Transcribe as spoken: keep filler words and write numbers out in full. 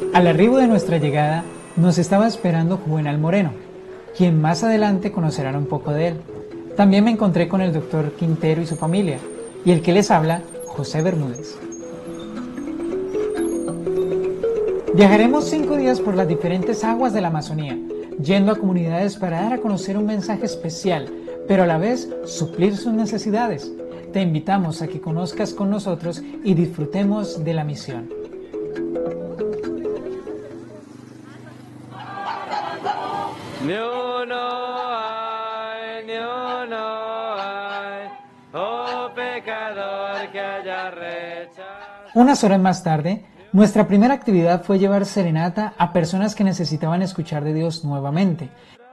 Al arribo de nuestra llegada, nos estaba esperando Juvenal Moreno, quien más adelante conocerán un poco de él. También me encontré con el doctor Quintero y su familia, y el que les habla, José Bermúdez. Viajaremos cinco días por las diferentes aguas de la Amazonía, yendo a comunidades para dar a conocer un mensaje especial, pero a la vez suplir sus necesidades. Te invitamos a que conozcas con nosotros y disfrutemos de la misión. Ni uno hay, ni uno hay, oh pecador que haya rechazado. Unas horas más tarde, nuestra primera actividad fue llevar serenata a personas que necesitaban escuchar de Dios nuevamente.